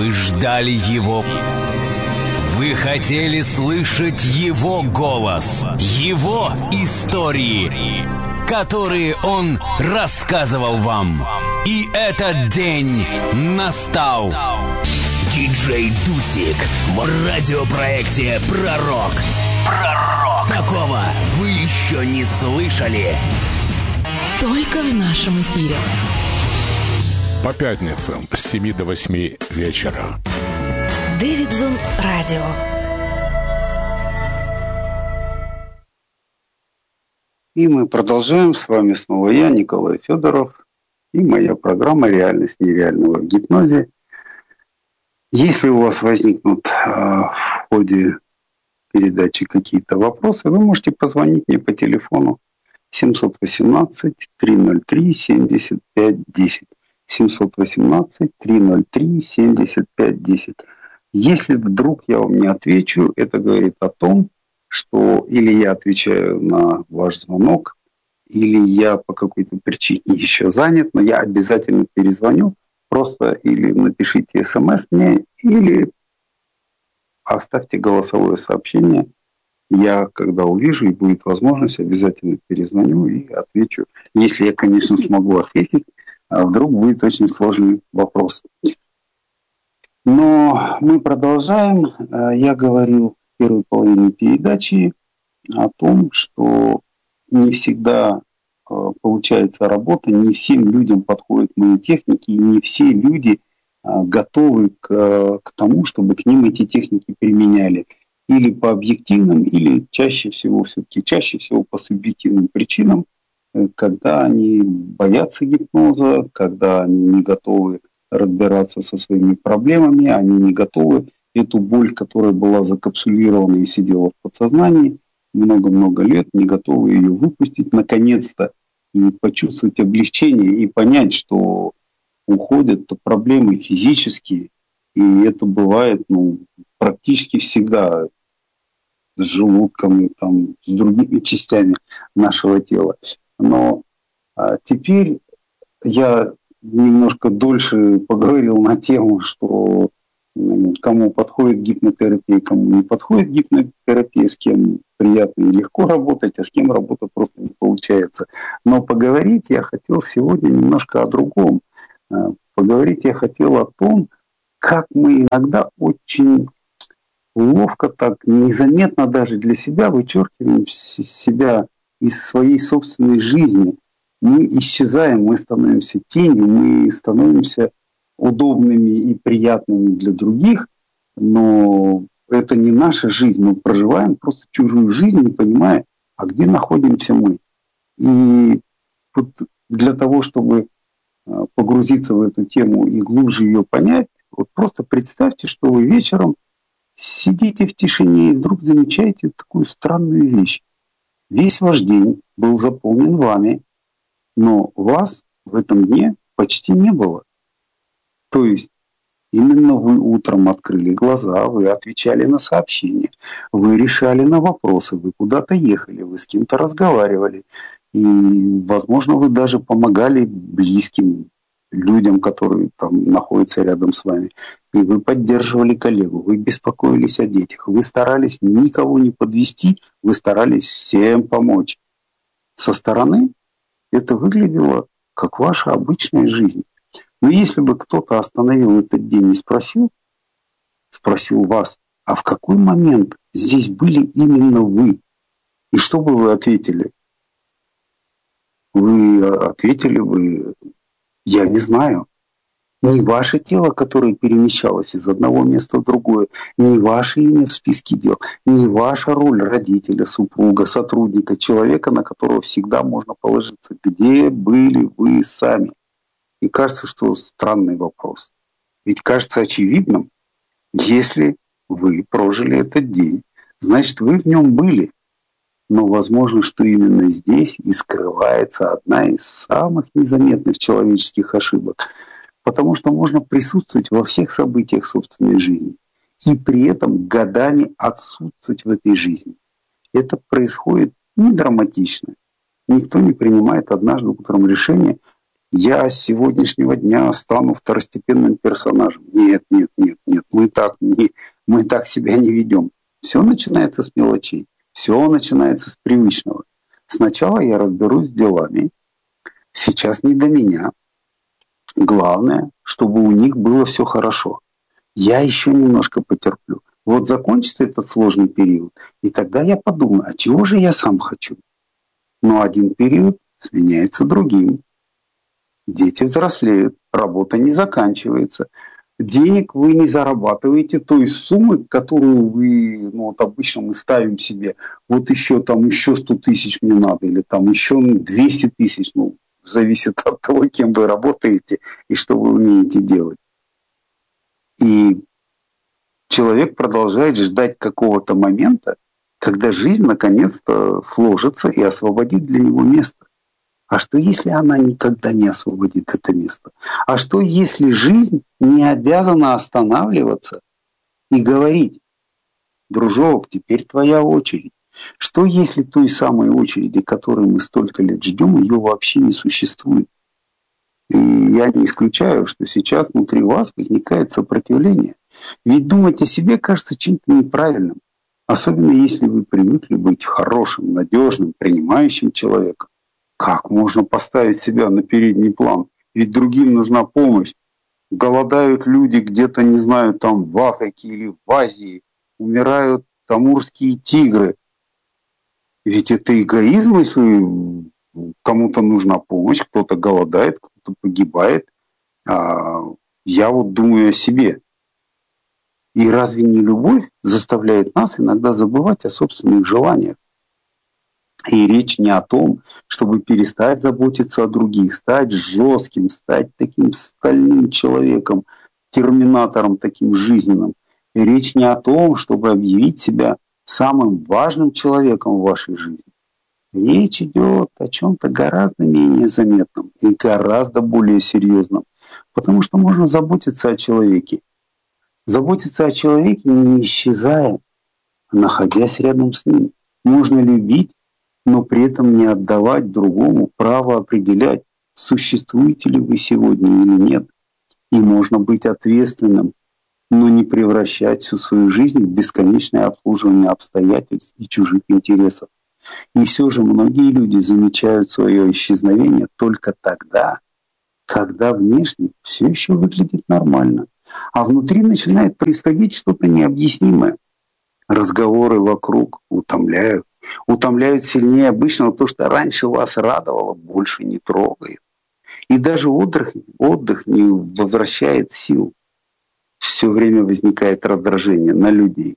Вы ждали его. Вы хотели слышать его голос, его истории, которые он рассказывал вам. И этот день настал. Диджей Дусик в радиопроекте «Пророк». Пророк! Такого вы еще не слышали. Только в нашем эфире. По пятницам с 7 до 8 вечера. Дэвидзон Радио. И мы продолжаем. С вами снова я, Николай Федоров, и моя программа «Реальность нереального в гипнозе». Если у вас возникнут в ходе передачи какие-то вопросы, вы можете позвонить мне по телефону 718-303-7510. 718-303-7510. Если вдруг я вам не отвечу, это говорит о том, что или я отвечаю на ваш звонок, или я по какой-то причине еще занят, но я обязательно перезвоню. Просто или напишите смс мне, или оставьте голосовое сообщение. Я, когда увижу и будет возможность, обязательно перезвоню и отвечу. Если я, конечно, смогу ответить, а вдруг будет очень сложный вопрос. Но мы продолжаем. Я говорил в первой половине передачи о том, что не всегда получается работа, не всем людям подходят мои техники, и не все люди готовы к тому, чтобы к ним эти техники применяли. Или по объективным, или чаще всего по субъективным причинам, когда они боятся гипноза, когда они не готовы разбираться со своими проблемами, они не готовы эту боль, которая была закапсулирована и сидела в подсознании много-много лет, не готовы ее выпустить наконец-то и почувствовать облегчение и понять, что уходят проблемы физические, и это бывает практически всегда с желудком и с другими частями нашего тела. Но теперь я немножко дольше поговорил на тему, что кому подходит гипнотерапия, кому не подходит гипнотерапия, с кем приятно и легко работать, а с кем работа просто не получается. Но поговорить я хотел сегодня немножко о другом. Поговорить я хотел о том, как мы иногда очень ловко, так незаметно даже для себя вычеркиваем себя из своей собственной жизни. Мы исчезаем, мы становимся тенью, мы становимся удобными и приятными для других, но это не наша жизнь. Мы проживаем просто чужую жизнь, не понимая, а где находимся мы. И вот для того, чтобы погрузиться в эту тему и глубже ее понять, вот просто представьте, что вы вечером сидите в тишине и вдруг замечаете такую странную вещь. Весь ваш день был заполнен вами, но вас в этом дне почти не было. То есть именно вы утром открыли глаза, вы отвечали на сообщения, вы решали на вопросы, вы куда-то ехали, вы с кем-то разговаривали. И, возможно, вы даже помогали близким людям, которые там находятся рядом с вами. И вы поддерживали коллегу, вы беспокоились о детях, вы старались никого не подвести, вы старались всем помочь. Со стороны это выглядело как ваша обычная жизнь. Но если бы кто-то остановил этот день и спросил вас, а в какой момент здесь были именно вы? И что бы вы ответили? Вы ответили, я не знаю. Не ваше тело, которое перемещалось из одного места в другое, не ваше имя в списке дел, не ваша роль родителя, супруга, сотрудника, человека, на которого всегда можно положиться. Где были вы сами? И кажется, что странный вопрос. Ведь кажется очевидным, если вы прожили этот день, значит, вы в нем были. Но возможно, что именно здесь и скрывается одна из самых незаметных человеческих ошибок. Потому что можно присутствовать во всех событиях собственной жизни и при этом годами отсутствовать в этой жизни. Это происходит не драматично. Никто не принимает однажды утром решение я с сегодняшнего дня стану второстепенным персонажем. Нет, нет, нет, нет, мы так себя не ведем. Все начинается с мелочей, все начинается с привычного. Сначала я разберусь с делами, сейчас не до меня. Главное, чтобы у них было все хорошо. Я еще немножко потерплю. Вот закончится этот сложный период, и тогда я подумаю, а чего же я сам хочу? Но один период сменяется другим. Дети взрослеют, работа не заканчивается. Денег вы не зарабатываете той суммы, которую вы, обычно мы ставим себе. Вот еще 100 тысяч мне надо, или там еще 200 тысяч. Зависит от того, кем вы работаете и что вы умеете делать. И человек продолжает ждать какого-то момента, когда жизнь наконец-то сложится и освободит для него место. А что, если она никогда не освободит это место? А что, если жизнь не обязана останавливаться и говорить: дружок, теперь твоя очередь? Что, если той самой очереди, которой мы столько лет ждем, ее вообще не существует? И я не исключаю, что сейчас внутри вас возникает сопротивление. Ведь думать о себе кажется чем-то неправильным. Особенно если вы привыкли быть хорошим, надежным, принимающим человеком. Как можно поставить себя на передний план? Ведь другим нужна помощь. Голодают люди где-то, не знаю, там в Африке или в Азии. Умирают амурские тигры. Ведь это эгоизм, если кому-то нужна помощь, кто-то голодает, кто-то погибает. Я вот думаю о себе. И разве не любовь заставляет нас иногда забывать о собственных желаниях? И речь не о том, чтобы перестать заботиться о других, стать жестким, стать таким стальным человеком, терминатором таким жизненным. И речь не о том, чтобы объявить себя самым важным человеком в вашей жизни. Речь идет о чем-то гораздо менее заметном и гораздо более серьезном. Потому что можно заботиться о человеке. Заботиться о человеке, не исчезая, а находясь рядом с ним. Можно любить, но при этом не отдавать другому право определять, существуете ли вы сегодня или нет. И можно быть ответственным, но не превращать всю свою жизнь в бесконечное обслуживание обстоятельств и чужих интересов. И все же многие люди замечают свое исчезновение только тогда, когда внешне все еще выглядит нормально, а внутри начинает происходить что-то необъяснимое. Разговоры вокруг утомляют. Утомляют сильнее обычного. То, что раньше вас радовало, больше не трогает. И даже отдых не возвращает сил. Все время возникает раздражение на людей,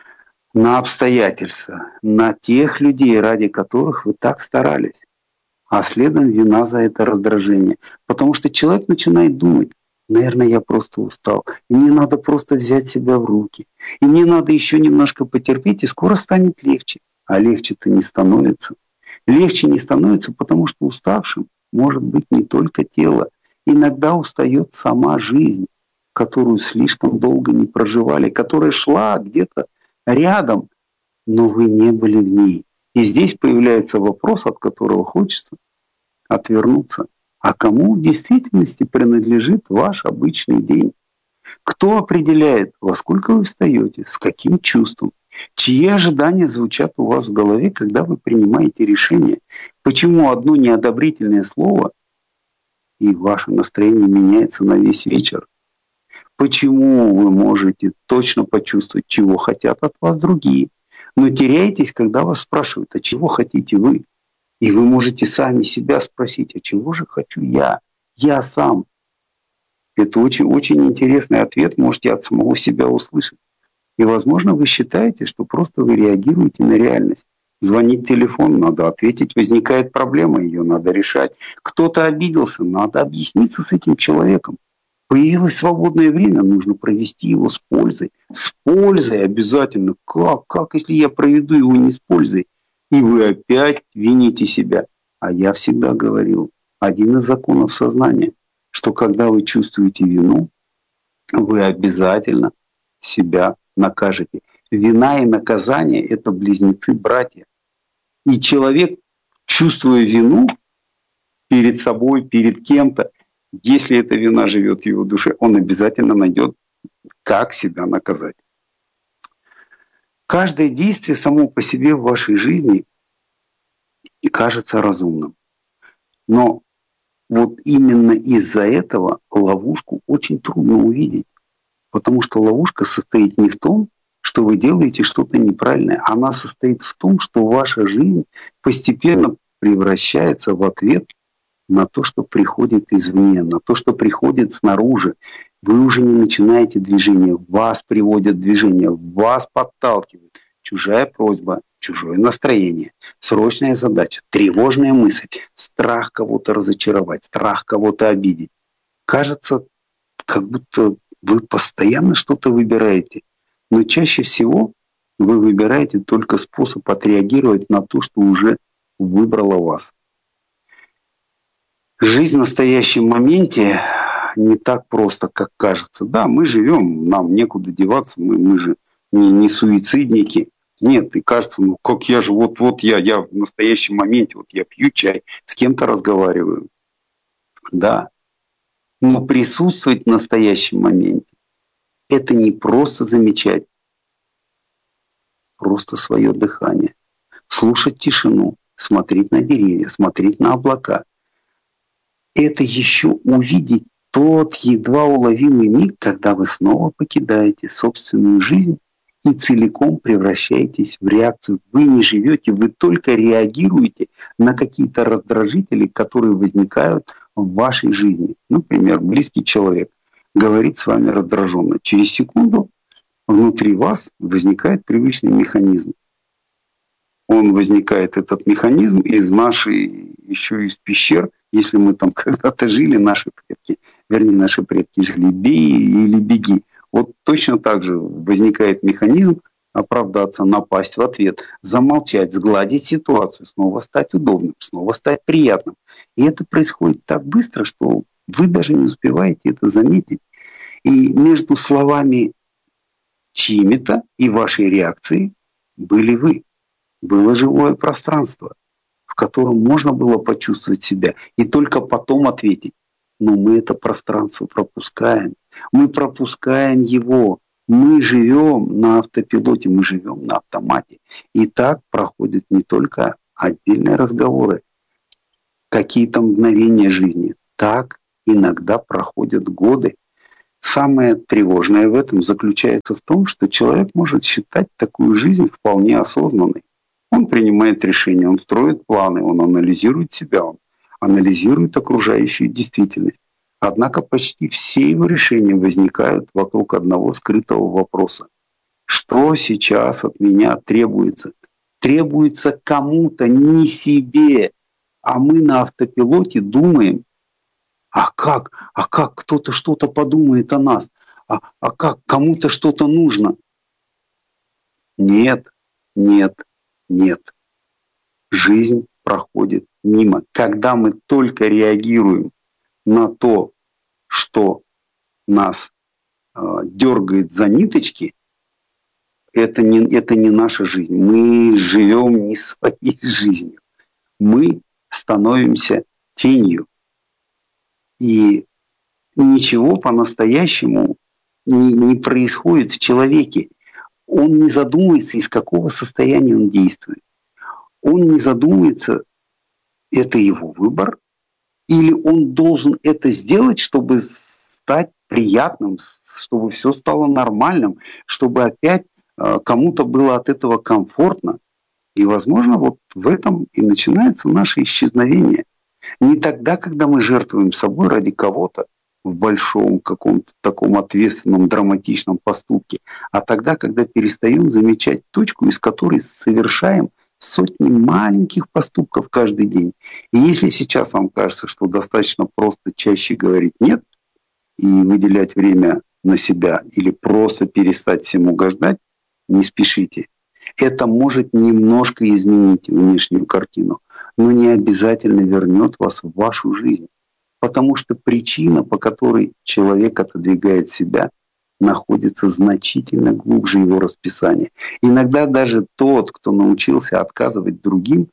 на обстоятельства, на тех людей, ради которых вы так старались. А следом вина за это раздражение. Потому что человек начинает думать: наверное, я просто устал. И мне надо просто взять себя в руки. И мне надо еще немножко потерпеть, и скоро станет легче. А легче-то не становится. Легче не становится, потому что уставшим может быть не только тело. Иногда устает сама жизнь, которую слишком долго не проживали, которая шла где-то рядом, но вы не были в ней. И здесь появляется вопрос, от которого хочется отвернуться. А кому в действительности принадлежит ваш обычный день? Кто определяет, во сколько вы встаете, с каким чувством? Чьи ожидания звучат у вас в голове, когда вы принимаете решение? Почему одно неодобрительное слово, и ваше настроение меняется на весь вечер? Почему вы можете точно почувствовать, чего хотят от вас другие, но теряетесь, когда вас спрашивают, а чего хотите вы? И вы можете сами себя спросить, а чего же хочу я? Я сам. Это очень интересный ответ, можете от самого себя услышать. И, возможно, вы считаете, что просто вы реагируете на реальность. Звонит телефон, надо ответить, возникает проблема, ее надо решать. Кто-то обиделся, надо объясниться с этим человеком. Появилось свободное время, нужно провести его с пользой. С пользой обязательно. Как, если я проведу его не с пользой? И вы опять вините себя. А я всегда говорил, один из законов сознания, что когда вы чувствуете вину, вы обязательно себя накажете. Вина и наказание – это близнецы-братья. И человек, чувствуя вину, перед собой, перед кем-то. Если эта вина живет в его душе, он обязательно найдет, как себя наказать. Каждое действие само по себе в вашей жизни кажется разумным. Но вот именно из-за этого ловушку очень трудно увидеть. Потому что ловушка состоит не в том, что вы делаете что-то неправильное. Она состоит в том, что ваша жизнь постепенно превращается в ответ на то, что приходит извне, на то, что приходит снаружи. Вы уже не начинаете движение, вас приводят в движение, вас подталкивают. Чужая просьба, чужое настроение, срочная задача, тревожная мысль, страх кого-то разочаровать, страх кого-то обидеть. Кажется, как будто вы постоянно что-то выбираете. Но чаще всего вы выбираете только способ отреагировать на то, что уже выбрало вас. Жизнь в настоящем моменте не так просто, как кажется. Да, мы живем, нам некуда деваться, мы же не суицидники. Нет, и кажется, ну как я же, вот я в настоящем моменте, вот я пью чай, с кем-то разговариваю. Да, но присутствовать в настоящем моменте — это не просто замечать просто свое дыхание, слушать тишину, смотреть на деревья, смотреть на облака. Это еще увидеть тот едва уловимый миг, когда вы снова покидаете собственную жизнь и целиком превращаетесь в реакцию. Вы не живете, вы только реагируете на какие-то раздражители, которые возникают в вашей жизни. Например, близкий человек говорит с вами раздраженно. Через секунду внутри вас возникает привычный механизм. Он возникает, этот механизм, из нашей, еще из пещер, если мы там когда-то жили, наши предки жили, бей или беги. Вот точно так же возникает механизм оправдаться, напасть в ответ, замолчать, сгладить ситуацию, снова стать удобным, снова стать приятным. И это происходит так быстро, что вы даже не успеваете это заметить. И между словами чьими-то и вашей реакцией были вы. Было живое пространство, в котором можно было почувствовать себя и только потом ответить. Но мы это пространство пропускаем. Мы пропускаем его. Мы живем на автопилоте, мы живем на автомате. И так проходят не только отдельные разговоры, какие-то мгновения жизни. Так иногда проходят годы. Самое тревожное в этом заключается в том, что человек может считать такую жизнь вполне осознанной. Он принимает решения, он строит планы, он анализирует себя, он анализирует окружающую действительность. Однако почти все его решения возникают вокруг одного скрытого вопроса. Что сейчас от меня требуется? Требуется кому-то, не себе. А мы на автопилоте думаем, а как кто-то что-то подумает о нас? А как кому-то что-то нужно? Нет. Жизнь проходит мимо. Когда мы только реагируем на то, что нас дергает за ниточки, это не наша жизнь. Мы живем не своей жизнью. Мы становимся тенью. И ничего по-настоящему не происходит в человеке. Он не задумывается, из какого состояния он действует. Он не задумывается, это его выбор, или он должен это сделать, чтобы стать приятным, чтобы все стало нормальным, чтобы опять кому-то было от этого комфортно. И, возможно, вот в этом и начинается наше исчезновение. Не тогда, когда мы жертвуем собой ради кого-то в большом каком-то таком ответственном, драматичном поступке, а тогда, когда перестаем замечать точку, из которой совершаем сотни маленьких поступков каждый день. И если сейчас вам кажется, что достаточно просто чаще говорить «нет» и выделять время на себя или просто перестать всем угождать, не спешите. Это может немножко изменить внешнюю картину, но не обязательно вернет вас в вашу жизнь. Потому что причина, по которой человек отодвигает себя, находится значительно глубже его расписания. Иногда даже тот, кто научился отказывать другим,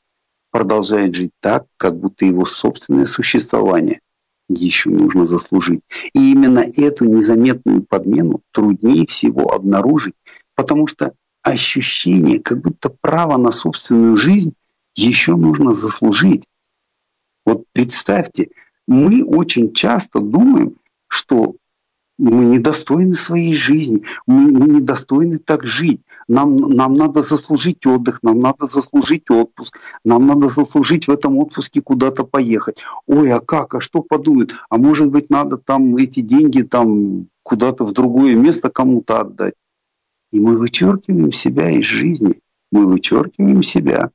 продолжает жить так, как будто его собственное существование еще нужно заслужить. И именно эту незаметную подмену труднее всего обнаружить, потому что ощущение, как будто право на собственную жизнь еще нужно заслужить. Вот представьте, мы очень часто думаем, что мы недостойны своей жизни, мы недостойны так жить. Нам надо заслужить отдых, нам надо заслужить отпуск, нам надо заслужить в этом отпуске куда-то поехать. Ой, а как, а что подумают? А может быть, надо там эти деньги там куда-то в другое место кому-то отдать. И мы вычеркиваем себя из жизни, мы вычеркиваем себя.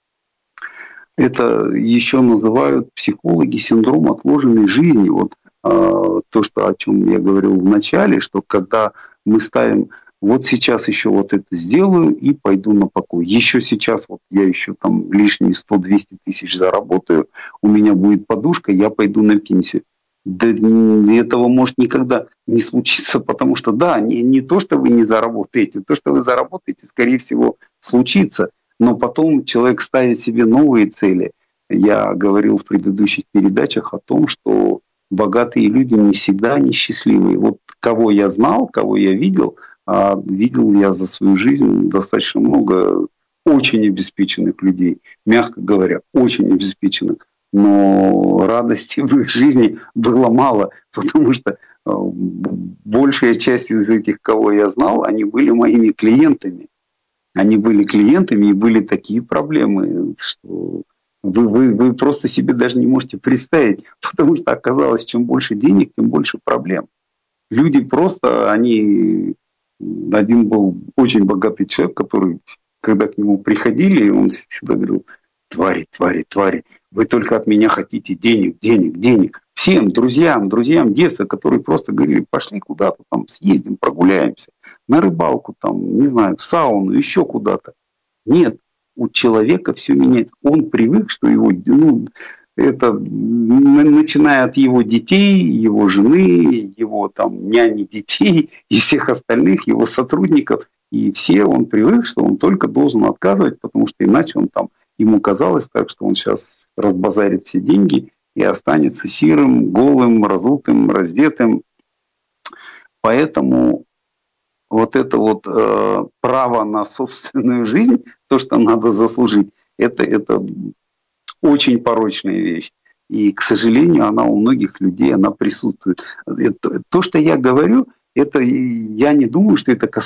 Это еще называют психологи синдром отложенной жизни. Вот то, что, о чем я говорил в начале, что когда мы ставим, вот сейчас еще вот это сделаю и пойду на покой. Еще сейчас вот я еще там лишние 100-200 тысяч заработаю, у меня будет подушка, я пойду на пенсию. Да этого может никогда не случиться, потому что да, не то, что вы не заработаете, то, что вы заработаете, скорее всего, случится. Но потом человек ставит себе новые цели. Я говорил в предыдущих передачах о том, что богатые люди не всегда несчастливые. Вот кого я знал, кого я видел, видел я за свою жизнь достаточно много очень обеспеченных людей, мягко говоря, очень обеспеченных. Но радости в их жизни было мало, потому что большая часть из этих, кого я знал, они были моими клиентами. Они были клиентами, и были такие проблемы, что вы просто себе даже не можете представить, потому что оказалось, чем больше денег, тем больше проблем. Люди просто, один был очень богатый человек, который, когда к нему приходили, он всегда говорил: твари, твари, твари, вы только от меня хотите денег, денег, денег. Всем друзьям детства, которые просто говорили: пошли куда-то там съездим, прогуляемся, на рыбалку, там, не знаю, в сауну, еще куда-то. Нет, у человека все меняется. Он привык, что его, это начиная от его детей, его жены, его там няни детей и всех остальных, его сотрудников. И все, он привык, что он только должен отказывать, потому что иначе он там, ему казалось так, что он сейчас разбазарит все деньги и останется сирым, голым, разутым, раздетым. Поэтому вот это вот право на собственную жизнь, то, что надо заслужить, это очень порочная вещь. И, к сожалению, она у многих людей, она присутствует. То, что я говорю, это я не думаю, что это касается